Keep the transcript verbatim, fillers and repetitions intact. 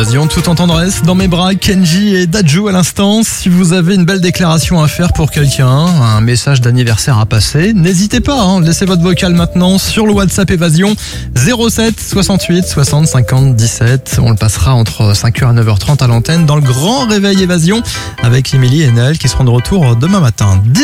Évasion, tout en tendresse. Dans mes bras, Kenji et Dadju à l'instant. Si vous avez une belle déclaration à faire pour quelqu'un, un message d'anniversaire à passer, n'hésitez pas, hein, laissez votre vocal maintenant sur le WhatsApp Évasion zéro sept soixante-huit soixante cinquante dix-sept. On le passera entre cinq heures et neuf heures trente à l'antenne dans le grand réveil Évasion avec Émilie et Naël qui seront de retour demain matin.